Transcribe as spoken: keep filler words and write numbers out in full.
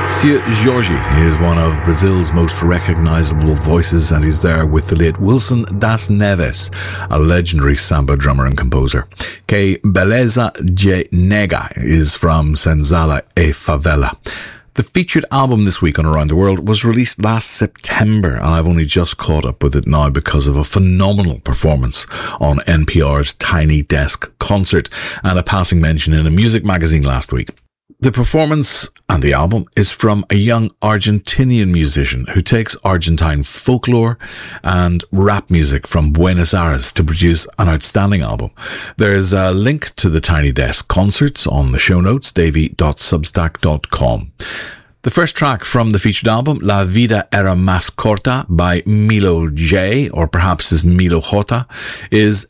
Seu Jorge is one of Brazil's most recognizable voices, and he's there with the late Wilson das Neves, a legendary samba drummer and composer. Que Beleza de Nega is from Senzala e Favela. The featured album this week on Around the World was released last September, and I've only just caught up with it now because of a phenomenal performance on N P R's Tiny Desk concert and a passing mention in a music magazine last week. The performance and the album is from a young Argentinian musician who takes Argentine folklore and rap music from Buenos Aires to produce an outstanding album. There's a link to the Tiny Desk concerts on the show notes, davy dot substack dot com. The first track from the featured album, La Vida Era Más Corta by Milo J, or perhaps is Milo J, is